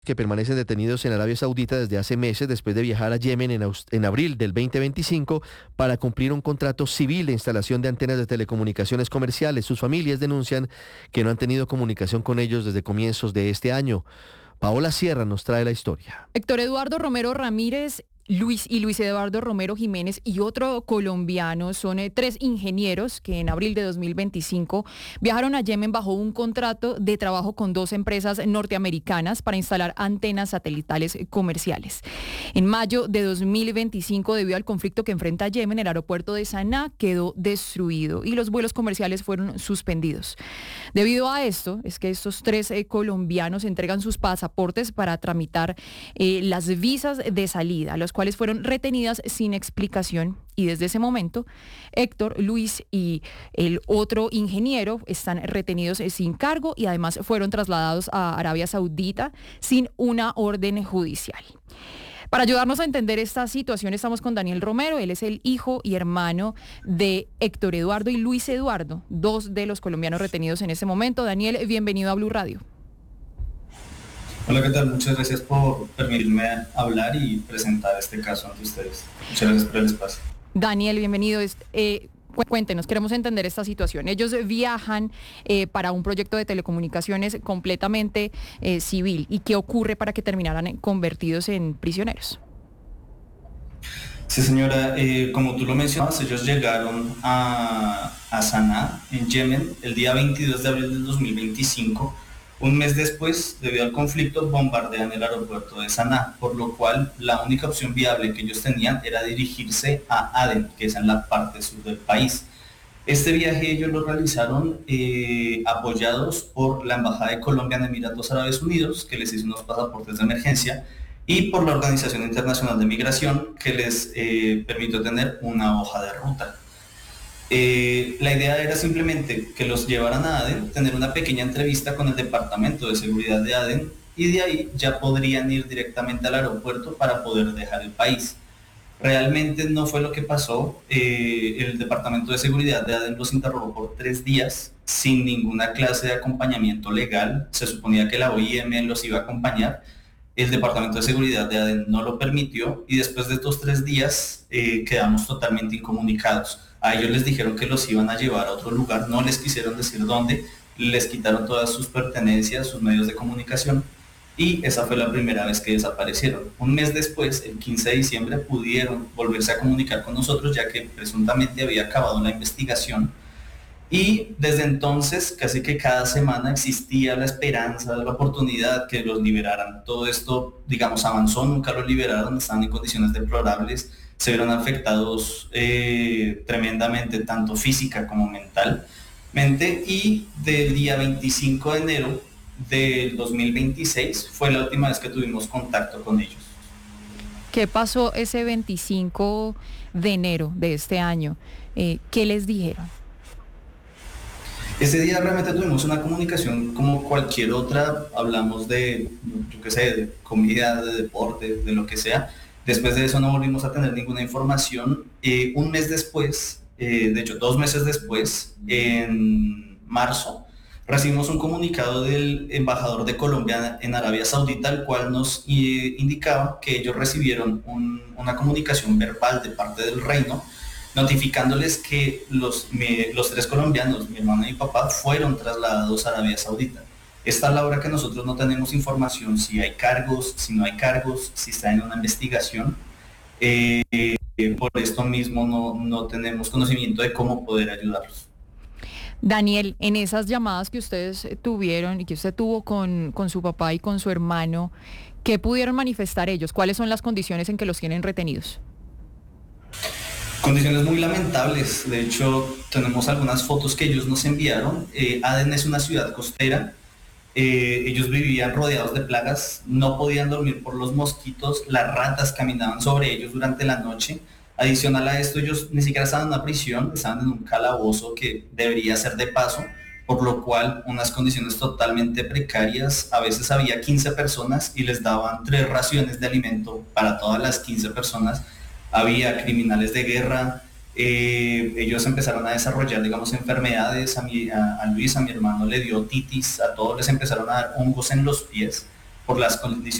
que permanecen detenidos en Arabia Saudita desde hace meses después de viajar a Yemen en abril del 2025 para cumplir un contrato civil de instalación de antenas de telecomunicaciones comerciales. Sus familias denuncian que no han tenido comunicación con ellos desde comienzos de este año. Paola Sierra nos trae la historia. Héctor Eduardo Romero Ramírez, Luis Eduardo Romero Jiménez y otro colombiano son tres ingenieros que en abril de 2025 viajaron a Yemen bajo un contrato de trabajo con dos empresas norteamericanas para instalar antenas satelitales comerciales. En mayo de 2025, debido al conflicto que enfrenta Yemen, el aeropuerto de Saná quedó destruido y los vuelos comerciales fueron suspendidos. Debido a esto, es que estos tres colombianos entregan sus pasaportes para tramitar las visas de salida, los cuales fueron retenidas sin explicación, y desde ese momento Héctor, Luis y el otro ingeniero están retenidos sin cargo y además fueron trasladados a Arabia Saudita sin una orden judicial. Para ayudarnos a entender esta situación estamos con Daniel Romero. Él es el hijo y hermano de Héctor Eduardo y Luis Eduardo, dos de los colombianos retenidos en ese momento. Daniel, bienvenido a Blue Radio. Hola, ¿qué tal? Muchas gracias por permitirme hablar y presentar este caso ante ustedes. Muchas gracias por el espacio. Daniel, bienvenido. Cuéntenos, queremos entender esta situación. Ellos viajan para un proyecto de telecomunicaciones completamente civil. ¿Y qué ocurre para que terminaran convertidos en prisioneros? Sí, señora, como tú lo mencionabas, ellos llegaron a Saná, en Yemen, el día 22 de abril del 2025. Un mes después, debido al conflicto, bombardean el aeropuerto de Saná, por lo cual la única opción viable que ellos tenían era dirigirse a Adén, que es en la parte sur del país. Este viaje ellos lo realizaron apoyados por la Embajada de Colombia en Emiratos Árabes Unidos, que les hizo unos pasaportes de emergencia, y por la Organización Internacional de Migración, que les permitió tener una hoja de ruta. La idea era simplemente que los llevaran a Adén, tener una pequeña entrevista con el Departamento de Seguridad de Adén y de ahí ya podrían ir directamente al aeropuerto para poder dejar el país. Realmente no fue lo que pasó. El Departamento de Seguridad de Adén los interrogó por 3 días sin ninguna clase de acompañamiento legal. Se suponía que la OIM los iba a acompañar. El Departamento de Seguridad de Adén no lo permitió y después de estos 3 días quedamos totalmente incomunicados. A ellos les dijeron que los iban a llevar a otro lugar, no les quisieron decir dónde, les quitaron todas sus pertenencias, sus medios de comunicación y esa fue la primera vez que desaparecieron. Un mes después, el 15 de diciembre, pudieron volverse a comunicar con nosotros ya que presuntamente había acabado la investigación y desde entonces casi que cada semana existía la esperanza, la oportunidad que los liberaran. Todo esto, digamos, avanzó, nunca los liberaron, estaban en condiciones deplorables, se vieron afectados tremendamente, tanto física como mentalmente, y del día 25 de enero del 2026 fue la última vez que tuvimos contacto con ellos. ¿Qué pasó ese 25 de enero de este año? ¿Qué les dijeron? Ese día realmente tuvimos una comunicación como cualquier otra, hablamos de, yo qué sé, de comida, de deporte, de lo que sea. Después de eso no volvimos a tener ninguna información. Un mes después, de hecho 2 meses después, en marzo, recibimos un comunicado del embajador de Colombia en Arabia Saudita, el cual nos indicaba que ellos recibieron una comunicación verbal de parte del reino, notificándoles que los 3 colombianos, mi hermano y mi papá, fueron trasladados a Arabia Saudita. Esta es la hora que nosotros no tenemos información si hay cargos, si no hay cargos, si está en una investigación. Por esto mismo no tenemos conocimiento de cómo poder ayudarlos. Daniel, en esas llamadas que ustedes tuvieron y que usted tuvo con su papá y con su hermano, ¿qué pudieron manifestar ellos? ¿Cuáles son las condiciones en que los tienen retenidos? Condiciones muy lamentables. De hecho, tenemos algunas fotos que ellos nos enviaron. Adén es una ciudad costera. Ellos vivían rodeados de plagas, no podían dormir por los mosquitos, las ratas caminaban sobre ellos durante la noche. Adicional a esto, ellos ni siquiera estaban en una prisión, estaban en un calabozo que debería ser de paso, por lo cual unas condiciones totalmente precarias. A veces había 15 personas y les daban 3 raciones de alimento para todas las 15 personas. Había criminales de guerra. Ellos empezaron a desarrollar, digamos, enfermedades. A Luis, a mi hermano, le dio otitis, a todos les empezaron a dar hongos en los pies, por las condiciones